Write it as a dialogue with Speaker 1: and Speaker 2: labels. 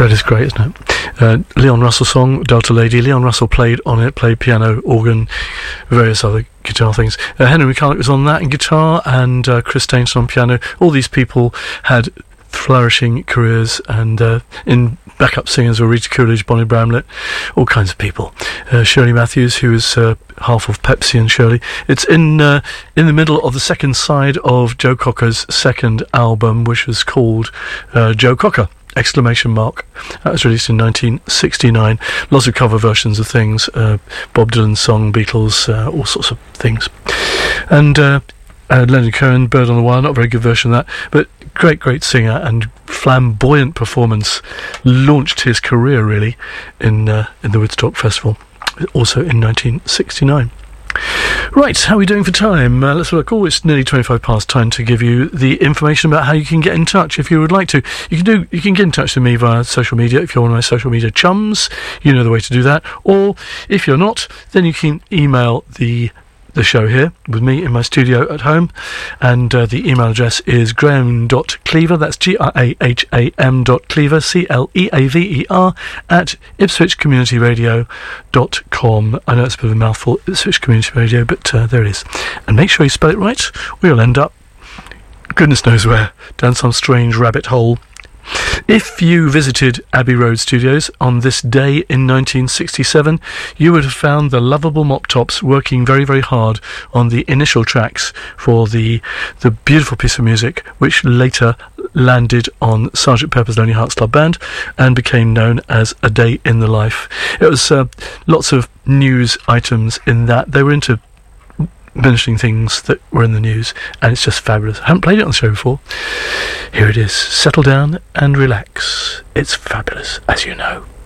Speaker 1: That is great, isn't it? Leon Russell song, Delta Lady. Leon Russell played on it, played piano, organ, various other guitar things. Henry McCulloch was on that in guitar, and Chris Tainton on piano. All these people had flourishing careers, and in backup singers were Rita Coolidge, Bonnie Bramlett, all kinds of people. Shirley Matthews, who was half of Pepsi and Shirley. It's in the middle of the second side of Joe Cocker's second album, which was called Joe Cocker! Exclamation mark. That was released in 1969. Lots of cover versions of things, Bob Dylan's song, Beatles, all sorts of things. And Leonard Cohen, Bird on the Wire, not a very good version of that, but great singer and flamboyant performance. Launched his career really in the Woodstock Festival, also in 1969. Right, how are we doing for time? Let's look. Oh, it's nearly 25 past. Time to give you the information about how you can get in touch if you would like to. You can get in touch with me via social media. If you're one of my social media chums, you know the way to do that. Or if you're not, then you can email the show here with me in my studio at home, and the email address is graham.cleaver, that's graham.cleaver, CLEAVER, at ipswichcommunityradio.com. I know it's a bit of a mouthful, Ipswich Community Radio, but there it is. And make sure you spell it right, or you'll end up, goodness knows where, down some strange rabbit hole. If you visited Abbey Road Studios on this day in 1967, you would have found the lovable Mop Tops working very, very hard on the initial tracks for the beautiful piece of music which later landed on Sgt. Pepper's Lonely Hearts Club Band and became known as A Day in the Life. It was lots of news items in that. They were into mentioning things that were in the news, and it's just fabulous. I haven't played it on the show before. Here it is. Settle down and relax. It's fabulous, as you know.